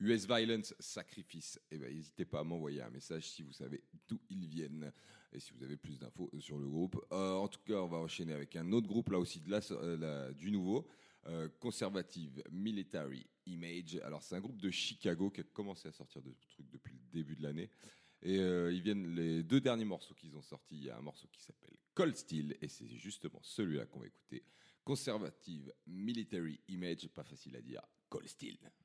US Violence Sacrifice. Eh ben, n'hésitez pas à m'envoyer un message si vous savez d'où ils viennent et si vous avez plus d'infos sur le groupe. En tout cas, on va enchaîner avec un autre groupe là aussi du nouveau, Conservative Military Image. Alors c'est un groupe de Chicago qui a commencé à sortir de trucs depuis le début de l'année. Et les 2 derniers morceaux qu'ils ont sortis, il y a un morceau qui s'appelle Cold Steel et c'est justement celui-là qu'on va écouter. Conservative Military Image, pas facile à dire, Cold Steel.